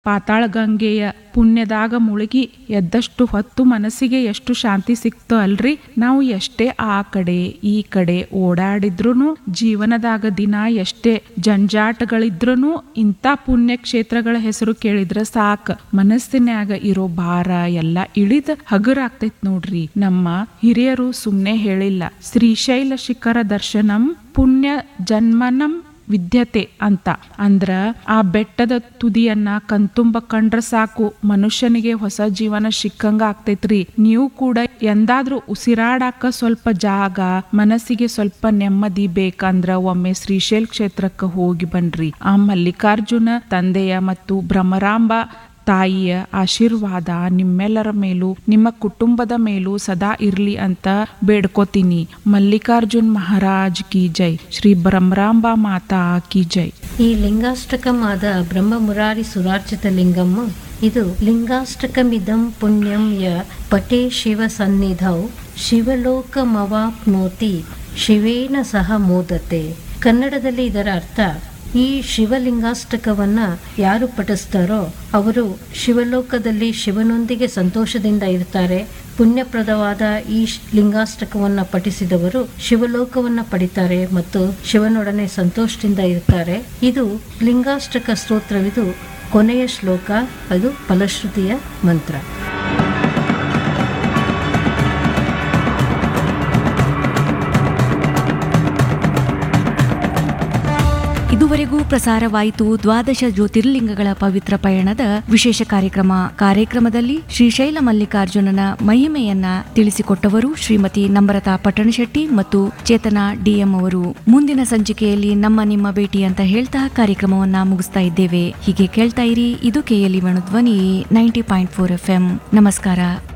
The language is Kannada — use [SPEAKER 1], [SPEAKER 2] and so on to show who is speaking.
[SPEAKER 1] ಪಾತಾಳ ಗಂಗೆಯ ಪುಣ್ಯದಾಗ ಮುಳುಗಿ ಎದ್ದಷ್ಟು ಹೊತ್ತು ಮನಸ್ಸಿಗೆ ಎಷ್ಟು ಶಾಂತಿ ಸಿಕ್ತೋ ಅಲ್ರಿ. ನಾವು ಎಷ್ಟೇ ಆ ಕಡೆ ಈ ಕಡೆ ಓಡಾಡಿದ್ರೂ, ಜೀವನದಾಗ ದಿನ ಎಷ್ಟೇ ಜಂಜಾಟಗಳಿದ್ರೂ ಇಂಥ ಪುಣ್ಯ ಕ್ಷೇತ್ರಗಳ ಹೆಸರು ಕೇಳಿದ್ರ ಸಾಕ್, ಮನಸ್ಸಿನ್ಯಾಗ ಇರೋ ಭಾರ ಎಲ್ಲ ಇಳಿದ ಹಗುರಾಗ್ತೈತ್ ನೋಡ್ರಿ. ನಮ್ಮ ಹಿರಿಯರು ಸುಮ್ನೆ ಹೇಳಿಲ್ಲ, ಶ್ರೀಶೈಲ ಶಿಖರ ದರ್ಶನಂ ಪುಣ್ಯ ಜನ್ಮನಂ ವಿದ್ಯತೆ ಅಂತ. ಅಂದ್ರ ಆ ಬೆಟ್ಟದ ತುದಿಯನ್ನ ಕಣ್ತುಂಬ ಕಂಡ್ರ ಸಾಕು, ಮನುಷ್ಯನಿಗೆ ಹೊಸ ಜೀವನ ಸಿಕ್ಕಂಗ ಆಗ್ತೈತ್ರಿ. ನೀವು ಕೂಡ ಎಂದಾದ್ರೂ ಉಸಿರಾಡಾಕ ಸ್ವಲ್ಪ ಜಾಗ, ಮನಸ್ಸಿಗೆ ಸ್ವಲ್ಪ ನೆಮ್ಮದಿ ಬೇಕಂದ್ರ ಒಮ್ಮೆ ಶ್ರೀಶೈಲ ಕ್ಷೇತ್ರಕ್ಕೆ ಹೋಗಿ ಬನ್ರಿ. ಆ ಮಲ್ಲಿಕಾರ್ಜುನ ತಂದೆಯ ಮತ್ತು ಭ್ರಮರಾಂಬ ತಾಯಿಯ ಆಶೀರ್ವಾದ ನಿಮ್ಮೆಲ್ಲರ ಮೇಲೂ ನಿಮ್ಮ ಕುಟುಂಬದ ಮೇಲೂ ಸದಾ ಇರ್ಲಿ ಅಂತ ಬೇಡ್ಕೋತೀನಿ. ಮಲ್ಲಿಕಾರ್ಜುನ್ ಮಹಾರಾಜ್ ಕಿ ಜೈ, ಶ್ರೀ ಭ್ರಮರಾಂಬಾ ಮಾತಾ ಕಿ ಜೈ.
[SPEAKER 2] ಈ ಲಿಂಗಾಷ್ಟಕಂ ಆದ ಬ್ರಹ್ಮ ಮುರಾರಿ ಸುರಾರ್ಚಿತ ಲಿಂಗಂ ಇದು ಲಿಂಗಾಷ್ಟಕಮಿದಂ ಪುಣ್ಯಂ ಯ ಪಟೇ ಶಿವ ಸನ್ನಿಧೌ ಶಿವಲೋಕಮವಾಪ್ನೋತಿ ಶಿವೇನ ಸಹ ಮೋದತೆ. ಕನ್ನಡದಲ್ಲಿ ಇದರ ಅರ್ಥ, ಈ ಶಿವಲಿಂಗಾಷ್ಟಕವನ್ನ ಯಾರು ಪಠಿಸ್ತಾರೋ ಅವರು ಶಿವಲೋಕದಲ್ಲಿ ಶಿವನೊಂದಿಗೆ ಸಂತೋಷದಿಂದ ಇರ್ತಾರೆ. ಪುಣ್ಯಪ್ರದವಾದ ಈ ಲಿಂಗಾಷ್ಟಕವನ್ನ ಪಠಿಸಿದವರು ಶಿವಲೋಕವನ್ನ ಪಡಿತಾರೆ ಮತ್ತು ಶಿವನೊಡನೆ ಸಂತೋಷದಿಂದ ಇರ್ತಾರೆ. ಇದು ಲಿಂಗಾಷ್ಟಕ ಸ್ತೋತ್ರವಿದು ಕೊನೆಯ ಶ್ಲೋಕ, ಅದು ಫಲಶ್ರುತಿಯ ಮಂತ್ರ.
[SPEAKER 3] ಇದುವರೆಗೂ ಪ್ರಸಾರವಾಯಿತು ದ್ವಾದಶ ಜ್ಯೋತಿರ್ಲಿಂಗಗಳ ಪವಿತ್ರ ಪಯಣದ ವಿಶೇಷ ಕಾರ್ಯಕ್ರಮದಲ್ಲಿ ಶ್ರೀಶೈಲ ಮಲ್ಲಿಕಾರ್ಜುನನ ಮಹಿಮೆಯನ್ನ ತಿಳಿಸಿಕೊಟ್ಟವರು ಶ್ರೀಮತಿ ನಮ್ರತಾ ಪಟ್ಟಣಶೆಟ್ಟಿ ಮತ್ತು ಚೇತನಾ ಡಿಎಂ ಅವರು. ಮುಂದಿನ ಸಂಚಿಕೆಯಲ್ಲಿ ನಿಮ್ಮ ಭೇಟಿ ಅಂತ ಹೇಳ್ತಾ ಕಾರ್ಯಕ್ರಮವನ್ನ ಮುಗಿಸ್ತಾ ಇದ್ದೇವೆ. ಹೀಗೆ ಕೇಳ್ತಾ ಇರಿ, ಇದು KLE ಧ್ವನಿ 90.4 FM. ನಮಸ್ಕಾರ.